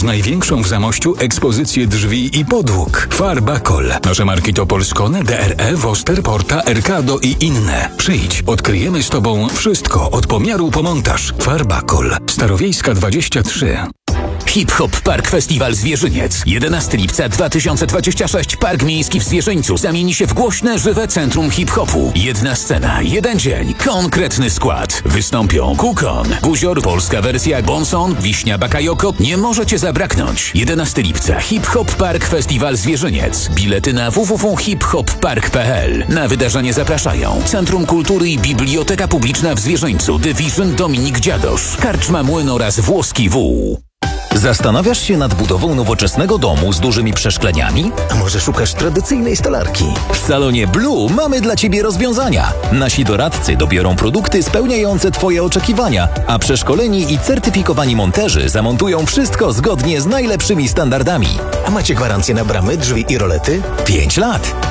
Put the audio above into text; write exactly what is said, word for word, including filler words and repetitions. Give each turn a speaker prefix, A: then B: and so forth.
A: największą w Zamościu ekspozycję drzwi i podłóg. Farbakol. Nasze marki to Polskone, D R E, Woster, Porta, Erkado i inne. Przyjdź, odkryjemy z Tobą wszystko od pomiaru po montaż. Farbakol. Starowiejska dwadzieścia trzy.
B: Hip Hop Park Festiwal Zwierzyniec. jedenastego lipca dwa tysiące dwudziestego szóstego. Park Miejski w Zwierzyńcu zamieni się w głośne, żywe centrum hip-hopu. Jedna scena, jeden dzień, konkretny skład. Wystąpią Kukon, Buzior, polska wersja Bonson, Wiśnia Bakayoko. Nie możecie zabraknąć. jedenastego lipca Hip Hop Park Festiwal Zwierzyniec. Bilety na w w w kropka hip hop park kropka p l. Na wydarzenie zapraszają Centrum Kultury i Biblioteka Publiczna w Zwierzyńcu, Division Dominik Dziadosz, Karczma Młyn oraz Włoski Wół.
C: Zastanawiasz się nad budową nowoczesnego domu z dużymi przeszkleniami?
D: A może szukasz tradycyjnej stolarki?
C: W salonie Blue mamy dla Ciebie rozwiązania. Nasi doradcy dobiorą produkty spełniające Twoje oczekiwania, a przeszkoleni i certyfikowani monterzy zamontują wszystko zgodnie z najlepszymi standardami.
D: A macie gwarancję na bramy, drzwi i rolety?
C: pięć lat.